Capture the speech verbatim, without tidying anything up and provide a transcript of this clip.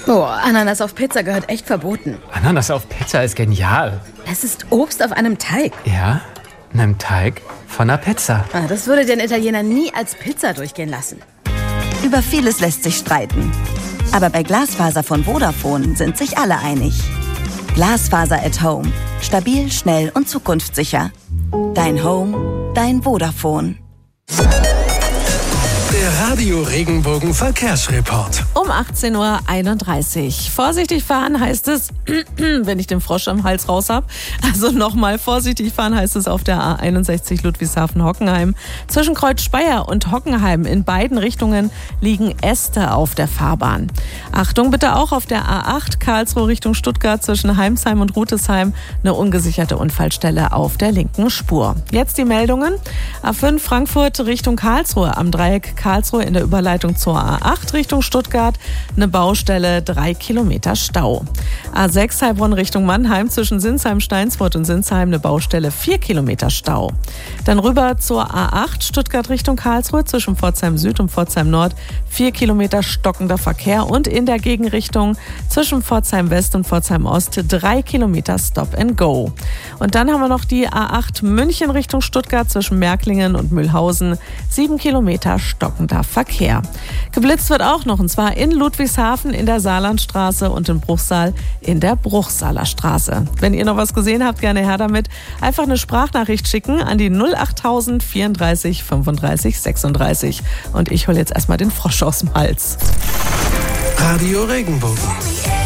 Oh, Ananas auf Pizza gehört echt verboten. Ananas auf Pizza ist genial. Es ist Obst auf einem Teig. Ja, einem Teig von einer Pizza. Ah, das würde den Italiener nie als Pizza durchgehen lassen. Über vieles lässt sich streiten. Aber bei Glasfaser von Vodafone sind sich alle einig. Glasfaser at Home. Stabil, schnell und zukunftssicher. Dein Home, dein Vodafone. Der Radio Regenbogen Verkehrsreport. Um achtzehn Uhr einunddreißig. Vorsichtig fahren heißt es, wenn ich den Frosch am Hals raus habe. Also nochmal vorsichtig fahren heißt es auf der A einundsechzig Ludwigshafen-Hockenheim. Zwischen Kreuz Speyer und Hockenheim in beiden Richtungen liegen Äste auf der Fahrbahn. Achtung bitte auch auf der A acht Karlsruhe Richtung Stuttgart zwischen Heimsheim und Rutesheim eine ungesicherte Unfallstelle auf der linken Spur. Jetzt die Meldungen. A fünf Frankfurt Richtung Karlsruhe am Dreieck Karlsruhe in der Überleitung zur A acht Richtung Stuttgart. Eine Baustelle, drei Kilometer Stau. A sechs Heilbronn Richtung Mannheim zwischen Sinsheim, Steinsfurt und Sinsheim eine Baustelle, vier Kilometer Stau. Dann rüber zur A acht Stuttgart Richtung Karlsruhe zwischen Pforzheim Süd und Pforzheim Nord, vier Kilometer stockender Verkehr und in der Gegenrichtung zwischen Pforzheim West und Pforzheim Ost drei Kilometer Stop and Go. Und dann haben wir noch die A acht München Richtung Stuttgart zwischen Märklingen und Mühlhausen, sieben Kilometer stockender Verkehr. Geblitzt wird auch noch, und zwar in Ludwigshafen in der Saarlandstraße und in Bruchsal in der Bruchsaler Straße. Wenn ihr noch was gesehen habt, gerne her damit. Einfach eine Sprachnachricht schicken an die null achttausend vierunddreißig fünfunddreißig sechsunddreißig. Und ich hole jetzt erstmal den Frosch aus dem Hals. Radio Regenbogen.